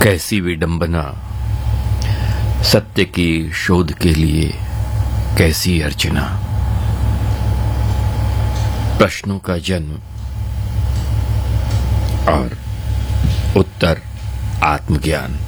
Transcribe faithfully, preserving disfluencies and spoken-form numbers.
कैसी विडंबना, सत्य की शोध के लिए कैसी अर्चना। प्रश्नों का जन्म और उत्तर आत्मज्ञान।